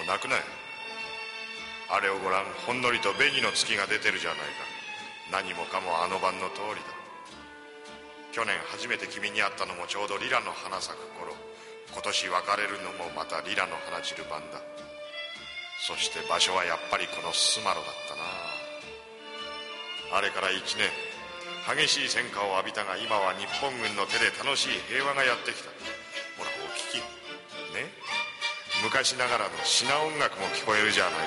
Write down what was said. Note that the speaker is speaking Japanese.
泣くなよ。あれをごらん、ほんのりと紅の月が出てるじゃないか。何もかもあの晩の通りだ。去年初めて君に会ったのもちょうどリラの花咲く頃、今年別れるのもまたリラの花散る晩だ。そして場所はやっぱりこのスマロだったな。あれから1年、激しい戦火を浴びたが、今は日本軍の手で楽しい平和がやってきた。ほらお聞きね、昔ながらのシナ音楽も聞こえるじゃないか。